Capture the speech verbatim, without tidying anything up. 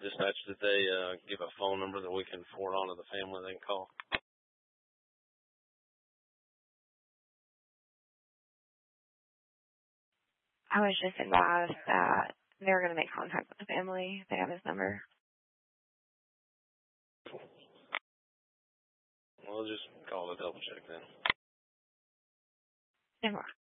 dispatch, did they uh, give a phone number that we can forward on to the family they can call? I was just advised that they were going to make contact with the family. They have his number. We'll just call to double check then. Never mind.